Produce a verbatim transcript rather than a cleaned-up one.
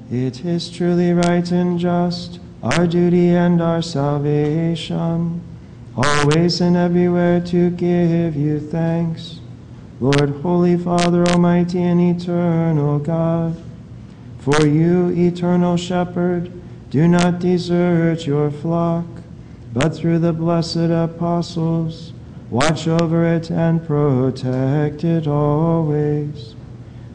It is truly right and just, our duty and our salvation, always and everywhere to give you thanks. Lord, Holy Father, Almighty and eternal God, for you, eternal Shepherd, do not desert your flock, but through the blessed apostles, watch over it and protect it always.